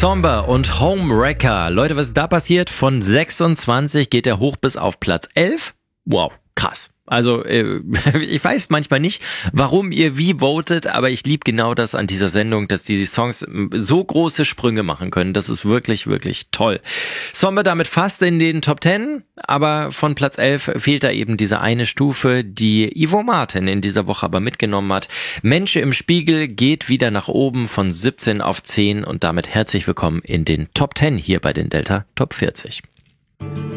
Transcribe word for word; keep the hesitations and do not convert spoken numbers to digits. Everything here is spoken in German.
Somber und Homewrecker. Leute, was ist da passiert? Von sechsundzwanzig geht er hoch bis auf Platz elf. Wow, krass. Also äh, ich weiß manchmal nicht, warum ihr wie votet, aber ich liebe genau das an dieser Sendung, dass die Songs so große Sprünge machen können. Das ist wirklich, wirklich toll. Sommer damit fast in den Top Ten, aber von Platz elf fehlt da eben diese eine Stufe, die Ivo Martin in dieser Woche aber mitgenommen hat. Mensch im Spiegel geht wieder nach oben von siebzehn auf zehn und damit herzlich willkommen in den Top Ten hier bei den Delta Top vierzig.